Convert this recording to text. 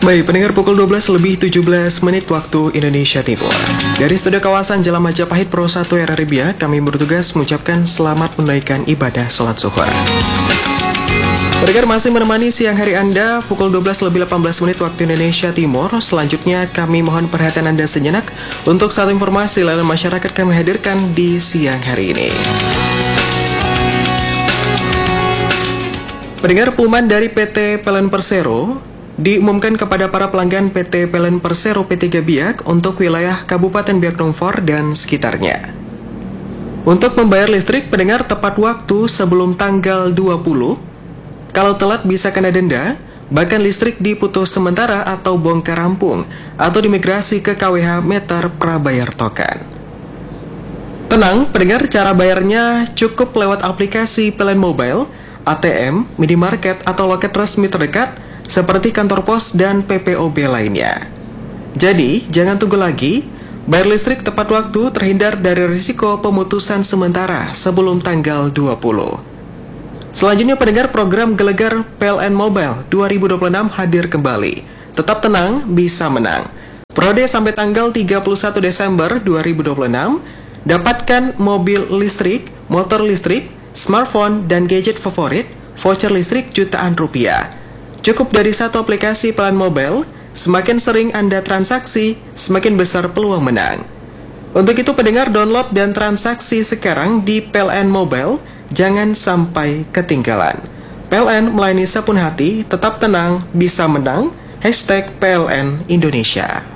Baik, pendengar pukul 12 lebih 17 menit waktu Indonesia Timur. Dari studio kawasan Jalan Majapahit Pro 1 RRI Biak, kami bertugas mengucapkan selamat menunaikan ibadah sholat zuhur. Pendengar masih menemani siang hari Anda pukul 12 lebih 18 menit waktu Indonesia Timur. Selanjutnya kami mohon perhatian Anda sejenak untuk satu informasi layanan masyarakat kami hadirkan di siang hari ini. Pendengar, pengumuman dari PT PLN Persero diumumkan kepada para pelanggan PT PLN Persero P3 Biak untuk wilayah Kabupaten Biak Numfor dan sekitarnya. Untuk membayar listrik, pendengar tepat waktu sebelum tanggal 20. Kalau telat bisa kena denda, bahkan listrik diputus sementara atau bongkar rampung, atau dimigrasi ke KWH meter prabayar token. Tenang, pendengar, cara bayarnya cukup lewat aplikasi PLN Mobile, ATM, minimarket, atau loket resmi terdekat, seperti kantor pos dan PPOB lainnya. Jadi, jangan tunggu lagi, bayar listrik tepat waktu terhindar dari risiko pemutusan sementara sebelum tanggal 20. Selanjutnya, pendengar, program Gelegar PLN Mobile 2026 hadir kembali. Tetap tenang, bisa menang. Periode sampai tanggal 31 Desember 2026, dapatkan mobil listrik, motor listrik, smartphone, dan gadget favorit, voucher listrik jutaan rupiah. Cukup dari satu aplikasi PLN Mobile, semakin sering Anda transaksi, semakin besar peluang menang. Untuk itu, pendengar, download dan transaksi sekarang di PLN Mobile, jangan sampai ketinggalan. PLN melayani sapun hati, tetap tenang, bisa menang, #PLN Indonesia.